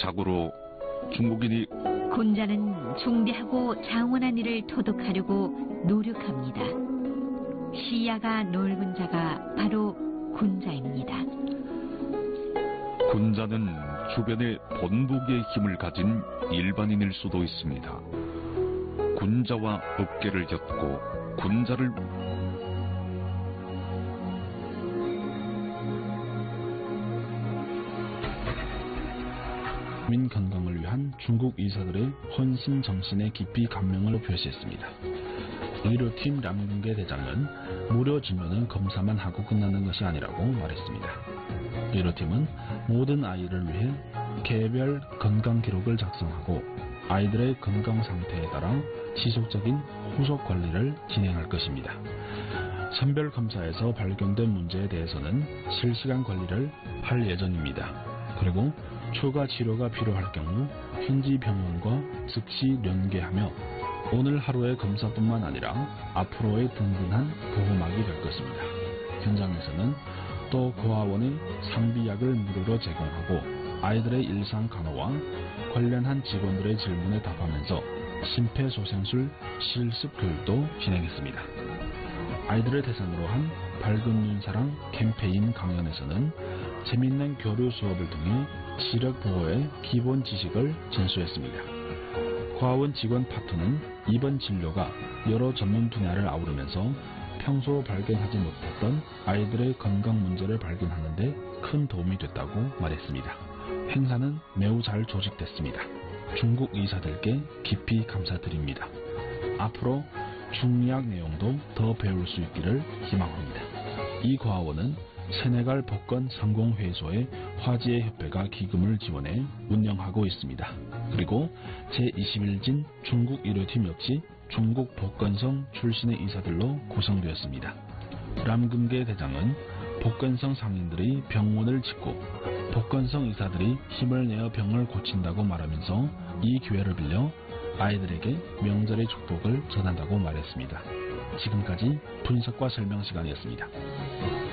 자고로 중국인이 군자는 중대하고 장원한 이를 도독하려고 노력합니다. 시야가 넓은 자가 바로 군자입니다. 군자는 주변에 본보기의 힘을 가진 일반인일 수도 있습니다. 군자와 어깨를 엮고 군자를 국민 건강을 위한 중국 의사들의 헌신 정신에 깊이 감명을 표시했습니다. 의료팀 람궁게 대장은 무료 진료는 검사만 하고 끝나는 것이 아니라고 말했습니다. 의료팀은 모든 아이를 위해 개별 건강 기록을 작성하고 아이들의 건강 상태에 따라 지속적인 후속 관리를 진행할 것입니다. 선별 검사에서 발견된 문제에 대해서는 실시간 관리를 할 예정입니다. 그리고 추가 치료가 필요할 경우 현지 병원과 즉시 연계하며 오늘 하루의 검사뿐만 아니라 앞으로의 든든한 보호막이 될 것입니다. 현장에서는 또 고아원에 상비약을 무료로 제공하고 아이들의 일상 간호와 관련한 직원들의 질문에 답하면서 심폐소생술 실습 교육도 진행했습니다. 아이들을 대상으로 한 밝은 눈 사랑 캠페인 강연에서는 재밌는 교류 수업을 통해 시력 보호의 기본 지식을 전수했습니다. 고아원 직원 파트는 이번 진료가 여러 전문 분야를 아우르면서 평소 발견하지 못했던 아이들의 건강 문제를 발견하는 데 큰 도움이 됐다고 말했습니다. 행사는 매우 잘 조직됐습니다. 중국 의사들께 깊이 감사드립니다. 앞으로 중의학 내용도 더 배울 수 있기를 희망합니다. 이 고아원은 세네갈 복권 성공회소의 화지의 협회가 기금을 지원해 운영하고 있습니다. 그리고 제21진 중국 의료팀 역시 중국 복건성 출신의 의사들로 구성되었습니다. 람금게 대장은 복건성 상인들이 병원을 짓고 복건성 의사들이 힘을 내어 병을 고친다고 말하면서 이 기회를 빌려 아이들에게 명절의 축복을 전한다고 말했습니다. 지금까지 분석과 설명 시간이었습니다.